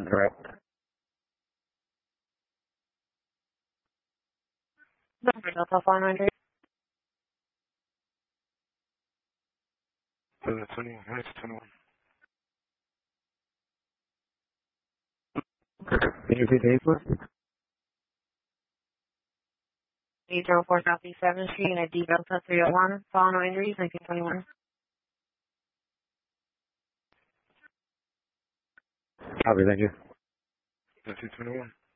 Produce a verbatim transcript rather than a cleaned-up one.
correct? Number Delta four nine three. Uh, twenty-one. That's twenty-one. Can you repeat the eight? eight zero four Southeast seventh Street at D Delta three oh one. Fall no injuries, nineteen twenty-one. Copy, thank you. nineteen twenty-one.